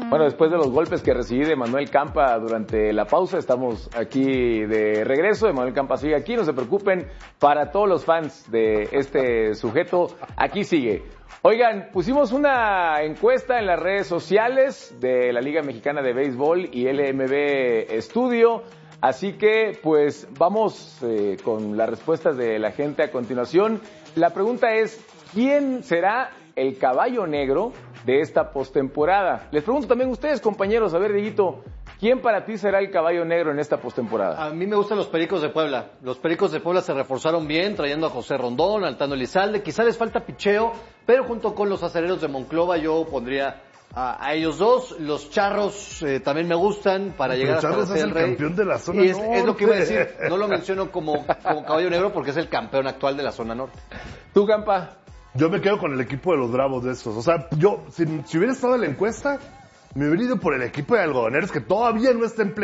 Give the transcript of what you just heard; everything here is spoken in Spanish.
Bueno, después de los golpes que recibí de Manuel Campa durante la pausa, estamos aquí de regreso. Manuel Campa sigue aquí, no se preocupen. Para todos los fans de este sujeto, aquí sigue. Oigan, pusimos una encuesta en las redes sociales de la Liga Mexicana de Béisbol y LMB Studio. Así que, pues, vamos con las respuestas de la gente a continuación. La pregunta es, ¿quién será el caballo negro de esta postemporada? Les pregunto también a ustedes, compañeros, a ver, Dieguito, ¿quién para ti será el caballo negro en esta postemporada? A mí me gustan los Pericos de Puebla. Los Pericos de Puebla se reforzaron bien, trayendo a José Rondón, al Tano Elizalde. Quizá les falta picheo, pero junto con los Acereros de Monclova yo pondría a ellos dos. Los Charros también me gustan para llegar hasta Charros ser es el el rey. campeón de la zona Y norte. es lo que iba a decir. No lo menciono como caballo negro porque es el campeón actual de la zona norte. ¿Tú, Campa? Yo me quedo con el equipo de los Bravos de estos. O sea, yo, si hubiera estado en la encuesta, me hubiera ido por el equipo de algodoneros que todavía no está en play.